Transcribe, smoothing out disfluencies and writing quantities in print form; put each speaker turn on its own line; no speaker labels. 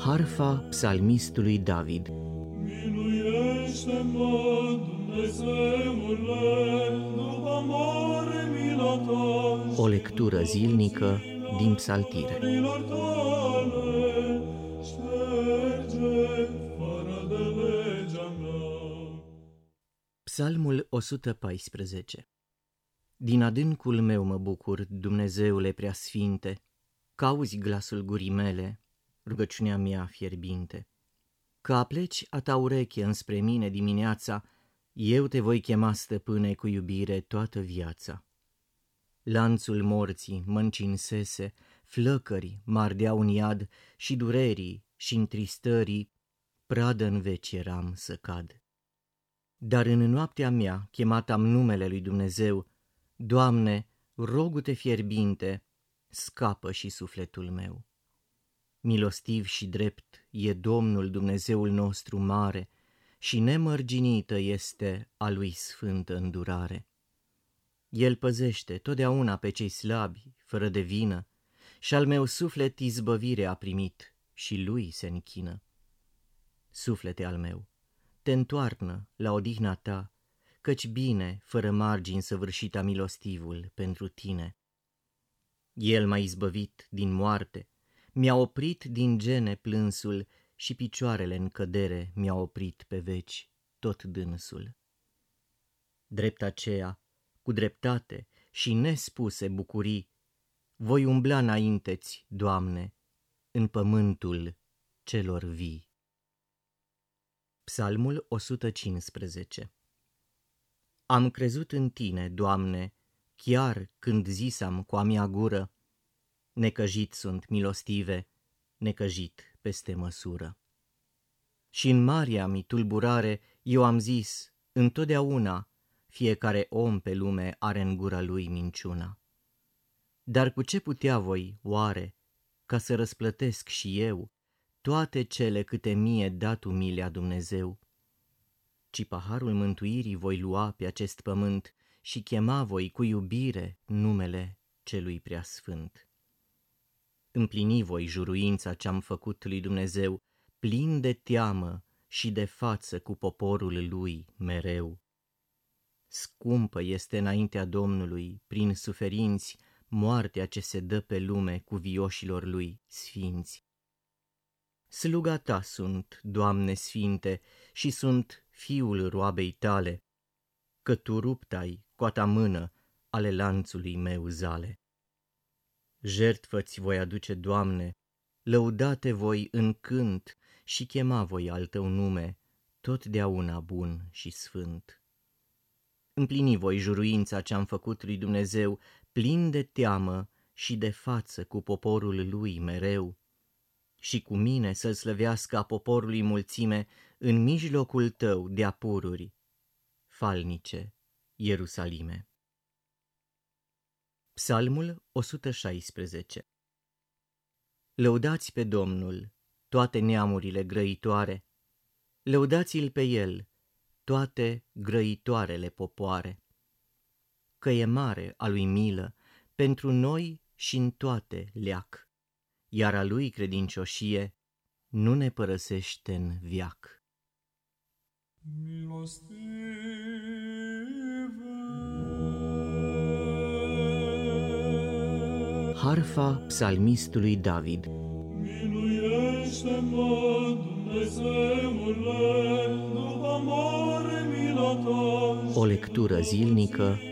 Harfa psalmistului David.
Miluiește-mă, Dumnezeule, după mare mila ta.
O lectură zilnică din Psaltire.
Tale, șterge fără de legea mea.
Psalmul 114. Din adâncul meu mă bucur, Dumnezeule preasfinte, că auzi glasul gurii mele, rugăciunea mea fierbinte. Că apleci a ta ureche înspre mine dimineața, eu te voi chema, stăpâne, cu iubire toată viața. Lanțul morții mă încinsese, flăcări m-ardeau în iad și durerii și întristării, pradă în veci eram să cad. Dar în noaptea mea chemat am numele lui Dumnezeu, Doamne, rogu-te fierbinte, scapă și sufletul meu. Milostiv și drept e Domnul Dumnezeul nostru mare și nemărginită este a lui sfântă îndurare. El păzește totdeauna pe cei slabi, fără de vină, și al meu suflet izbăvire a primit și lui se închină. Suflete al meu, te întoarnă la odihna ta, căci bine, fără margini săvârșita milostivul pentru tine. El m-a izbăvit din moarte, mi-a oprit din gene plânsul și picioarele în cădere mi-a oprit pe veci tot dânsul. Drept aceea, cu dreptate și nespuse bucurii, voi umbla înainte-ți, Doamne, în pământul celor vii. Psalmul 115. Am crezut în tine, Doamne, chiar când zisam cu a mea gură, necăjit sunt milostive, necăjit peste măsură. Și în marea mi tulburare eu am zis, întotdeauna, fiecare om pe lume are în gura lui minciuna. Dar cu ce putea voi, oare, ca să răsplătesc și eu toate cele câte mie dat umilia Dumnezeu? Ci paharul mântuirii voi lua pe acest pământ și chema voi cu iubire numele celui preasfânt. Împlini voi juruința ce-am făcut lui Dumnezeu, plin de teamă și de față cu poporul lui mereu. Scumpă este înaintea Domnului, prin suferinți, moartea ce se dă pe lume cu vioșilor lui sfinți. Sluga ta sunt, Doamne sfinte, și sunt fiul roabei tale, că tu rupt-ai coata mână ale lanțului meu zale. Jertfă-ți voi aduce, Doamne, lăudate voi în cânt și chema voi al tău nume, totdeauna bun și sfânt. Împlini voi juruința ce-am făcut lui Dumnezeu, plin de teamă și de față cu poporul lui mereu, și cu mine să-l slăvească a poporului mulțime în mijlocul tău de apururi, falnice Ierusalime. Psalmul 116. Lăudați pe Domnul, toate neamurile grăitoare, lăudați-l pe el, toate grăitoarele popoare, că e mare a lui milă pentru noi și în toate leac, iar a lui credincioșie nu ne părăsește în veac.
Milostive.
Harfa psalmistului David.
Miluiește-mă, Dumnezeule, după mare mila ta.
O lectură zilnică